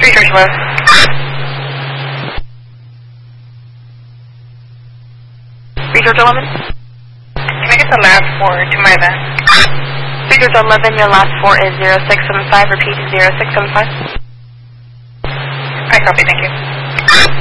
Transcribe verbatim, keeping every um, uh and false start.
Research West. Research eleven. Can I get the last four to my event? Research eleven, your last four is zero six seven five. Repeat, zero six seven five. I copy, thank you.